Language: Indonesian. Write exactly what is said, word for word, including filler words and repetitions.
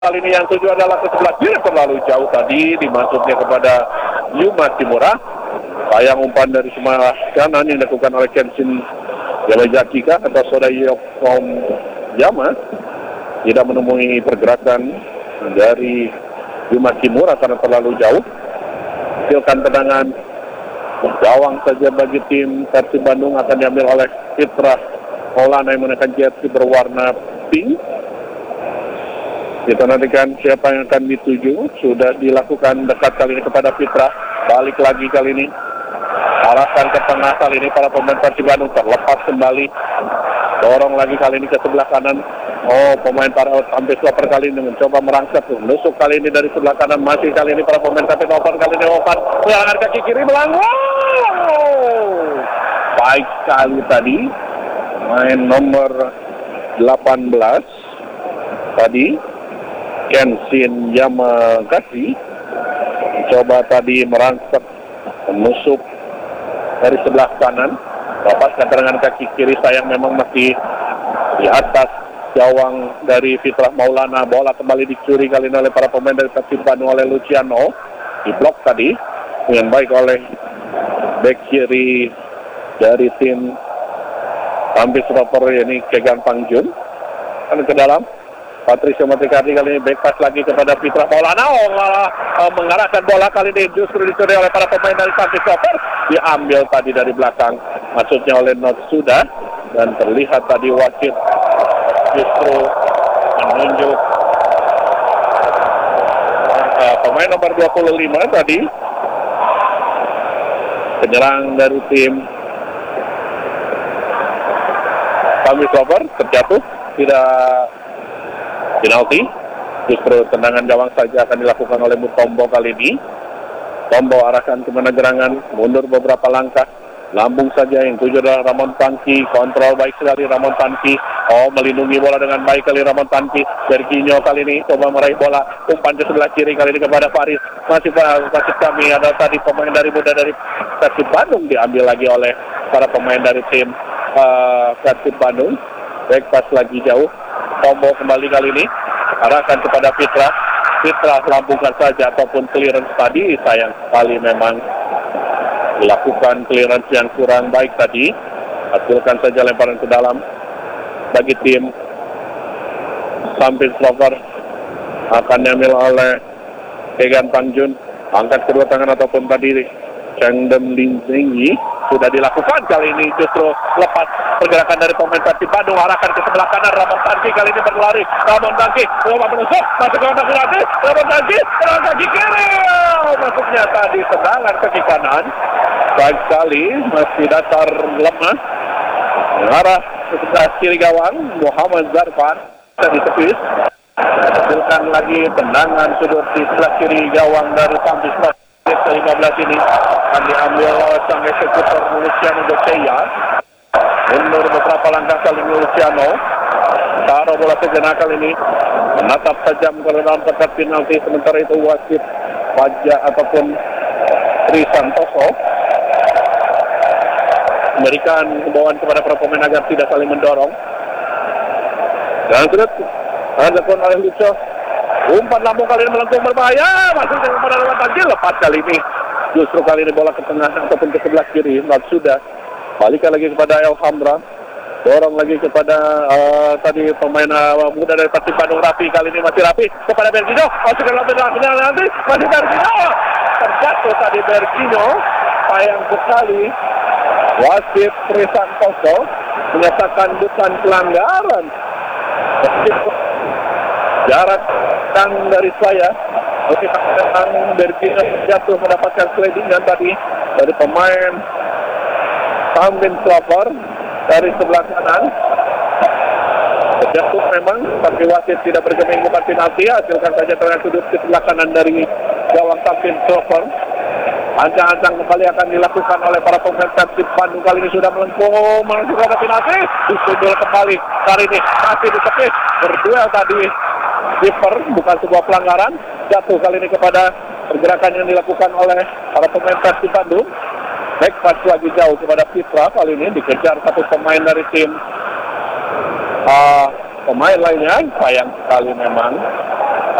Kali ini yang tujuh adalah ke sebelah kiri terlalu jauh tadi dimasuknya kepada Yuma Timura. Sayang umpan dari sebelah kanan yang dilakukan oleh Kenshin Yamajakika atau Sodayokom Yama tidak menemui pergerakan dari Yuma Timura karena terlalu jauh. Hasilkan tendangan gawang saja bagi tim Persib Bandung akan diambil oleh Fitra Maulana yang menggunakan jersey berwarna pink. Kita nantikan siapa yang akan dituju. Sudah dilakukan dekat kali ini kepada Fitra. Balik lagi kali ini. Arahkan ke tengah kali ini para pemain Persib Bandung terlepas kembali. Dorong lagi kali ini ke sebelah kanan. Oh, pemain para sampai stopper kali ini mencoba merangsek. Nusuk kali ini dari sebelah kanan. Masih kali ini para pemain tapi Ovan kali ini Ovan mengangkat kaki kiri melanggar. Baik sekali tadi. Main nomor delapan belas tadi. Kenshin Yamagaki mencoba tadi merangsek menusuk dari sebelah kanan, lepaskan dengan kaki kiri. Sayang memang masih di atas gawang dari Fitra Maulana. Bola kembali dicuri kali ini oleh para pemain dari Persib Bandung oleh Luciano. Diblok tadi dengan baik oleh bek kiri dari tim Tampil Stopper ini Kegan Pangjun. Kan ke dalam Patricio Matikardi kali ini back pass lagi kepada Fitra Maulana. Oh, malah uh, mengarahkan bola kali ini justru dicuri oleh para pemain dari Tampil Stopper. Diambil tadi dari belakang, maksudnya oleh Notsuda, dan terlihat tadi wasit justru menunjuk uh, pemain nomor dua puluh lima tadi, penyerang dari tim Tampil Stopper terjatuh, tidak penalti. Justru tendangan gawang saja akan dilakukan oleh Mutombo kali ini. Tombo arahkan ke mana gerangan, mundur beberapa langkah, lambung saja. Yang tujuh adalah Ramon Tanki, kontrol baik sekali Ramon Tanki. Oh, melindungi bola dengan baik kali Ramon Tanki. Berginyo kali ini coba meraih bola, umpan ke sebelah kiri kali ini kepada Faris. Masih masih kami ada tadi pemain dari muda dari Persib Bandung diambil lagi oleh para pemain dari tim uh, Persib Bandung. Back pass lagi jauh. Tombo kembali kali ini arahkan kepada Fitra. Fitra lambungkan saja ataupun clearance tadi. Sayang sekali memang dilakukan clearance yang kurang baik tadi. Hasilkan saja lemparan ke dalam bagi tim Tampil Stopper. Akan diambil oleh Kegan Pangjun. Angkat kedua tangan ataupun tadi Chengdem Linzingi sudah dilakukan kali ini, justru lepas pergerakan dari pemain Persib Bandung. Arahkan ke sebelah kanan Ramon Tanki kali ini berlari. Ramon Tanki coba menusuk, masuk ke kotak penalti. Ramon Tanki terang kaki kiri, masuknya tadi tendangan kaki kanan. Baik sekali, masih dasar lemah mengarah ke sebelah kiri gawang. Muhammad Zarfan tadi tepis. Hasilkan lagi tendangan sudut di sebelah kiri gawang dari Tampil Stopper. ke lima belas ini akan diambil sang eksekutor Luciano Doceya. Mundur beberapa langkah kali ini Luciano. Taruh bola sejenak kali ini, menatap tajam ke dalam kotak penalti. Sementara itu wasit Fajar ataupun Tri Santoso memberikan himbauan kepada para pemain agar tidak saling mendorong. Dan sudah dilakukan oleh Lucio. Umpan lambung kali ini melengkung berbahaya, masuk kepada Ramon Tanki. Lepas kali ini, justru kali ini bola ke tengah ataupun ke sebelah kiri. Sudah balikan lagi kepada Elhamra, dorong lagi kepada uh, tadi pemain uh, muda dari Persib Bandung Rapi. Kali ini masih Rapi kepada Bergino, masuk ke dalam final nanti masih Bergino, terjatuh tadi Bergino. Sayang sekali wasit Tri Santoso menyatakan bukan pelanggaran. Jarak tang dari saya, oke, tang Bergino jatuh mendapatkan slidingan tadi dari pemain Tampil Stopper dari sebelah kanan. Jatuh memang, tapi wasit tidak bergeming umpan penalti. Hasilkan saja terang sudut ke sebelah kanan dari gawang Tampil Stopper. Ancang-ancang kembali akan dilakukan oleh para pemain Persib Bandung. Kali ini sudah melengkung, melengkung ada penalti. Disundul kembali, kali ini masih ditepis. Berduel tadi Zipper, bukan sebuah pelanggaran. Jatuh kali ini kepada pergerakan yang dilakukan oleh para pemain Persib Bandung. Back pass lagi jauh kepada Fitra. Kali ini dikejar satu pemain dari tim uh, pemain lainnya. Sayang sekali memang